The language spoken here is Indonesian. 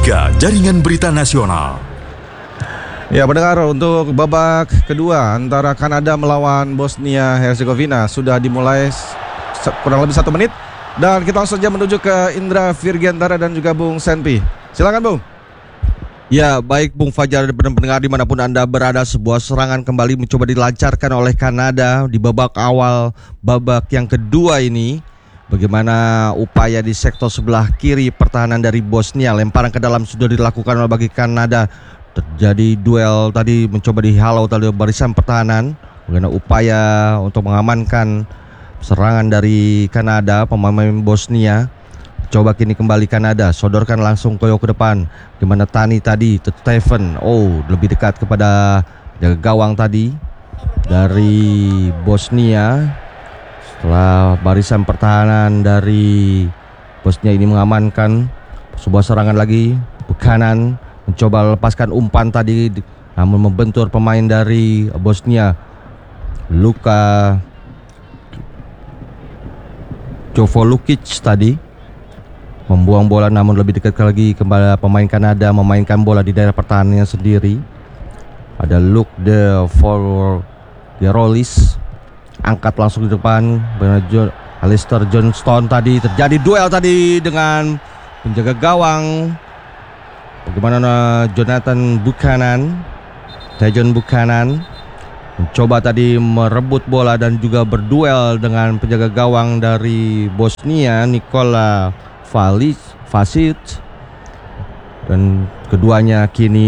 3 Jaringan Berita Nasional. Ya, pendengar, untuk babak kedua antara Kanada melawan Bosnia Herzegovina sudah dimulai kurang lebih 1 menit. Dan kita langsung saja menuju ke Indra Virgiantara dan juga Bung Senpi. Silakan, Bung. Ya, baik Bung Fajar dan pendengar dimanapun Anda berada, sebuah serangan kembali mencoba dilancarkan oleh Kanada di babak awal babak yang kedua ini. Bagaimana upaya di sektor sebelah kiri pertahanan dari Bosnia, lemparan ke dalam sudah dilakukan oleh bagi Kanada. Terjadi duel tadi, mencoba dihalau tadi barisan pertahanan. Bagaimana upaya untuk mengamankan serangan dari Kanada, pemain Bosnia. Coba kini kembali Kanada, sodorkan langsung ke depan. Di mana Tani tadi, Stephen, lebih dekat kepada jaga gawang tadi dari Bosnia. Setelah barisan pertahanan dari Bosnia ini mengamankan sebuah serangan lagi, Buchanan mencoba lepaskan umpan tadi, namun membentur pemain dari Bosnia, Luka Jovolukic tadi. Membuang bola namun lebih dekat lagi kepada pemain Kanada, memainkan bola di daerah pertahanannya sendiri. Ada Luke de Rollis, angkat langsung di depan. Alistair Johnston tadi, terjadi duel tadi dengan penjaga gawang. Bagaimana Jonathan Buchanan, Tejon Buchanan mencoba tadi merebut bola dan juga berduel dengan penjaga gawang dari Bosnia, Nikola Vasic, dan keduanya kini